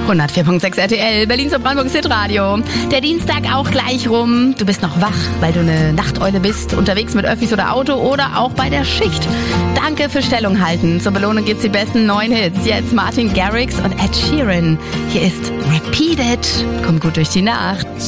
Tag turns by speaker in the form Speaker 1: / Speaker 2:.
Speaker 1: 104.6 RTL, Berlins und Brandenburgs Hitradio. Der Dienstag auch gleich rum. Du bist noch wach, weil du eine Nachteule bist, unterwegs mit Öffis oder Auto oder auch bei der Schicht. Danke für Stellung halten. Zur Belohnung gibt's die besten 9 Hits. Jetzt Martin Garrix und Ed Sheeran. Hier ist Repeat It. Kommt gut durch die Nacht.